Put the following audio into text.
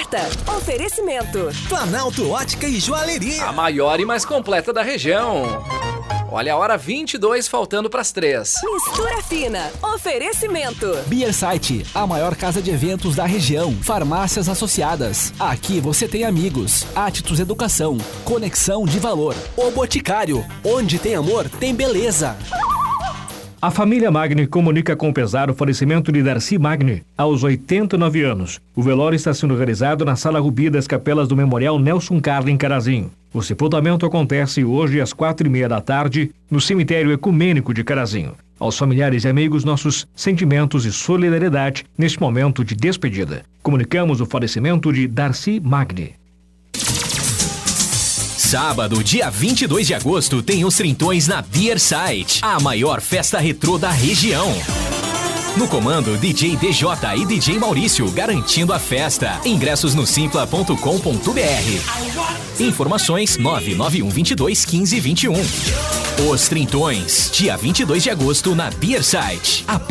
certa. Oferecimento. Planalto Ótica e Joalheria. A maior e mais completa da região. Olha a hora 22, faltando para as 3. Mistura fina. Oferecimento. Beer Site, a maior casa de eventos da região. Farmácias associadas. Aqui você tem amigos. Atitudes Educação. Conexão de valor. O Boticário. Onde tem amor, tem beleza. A família Magni comunica com pesar o falecimento de Darcy Magni, aos 89 anos. O velório está sendo realizado na Sala Rubi das Capelas do Memorial Nelson Carla, em Carazinho. O sepultamento acontece hoje às 4:30 da tarde, no Cemitério Ecumênico de Carazinho. Aos familiares e amigos, nossos sentimentos e solidariedade neste momento de despedida. Comunicamos o falecimento de Darcy Magni. Sábado, dia 22 de agosto, tem os Trintões na Beer Site, a maior festa retrô da região. No comando, DJ DJ e DJ Maurício, garantindo a festa. Ingressos no simpla.com.br. Informações 991221521. Os Trintões, dia 22 de agosto na Beer Site.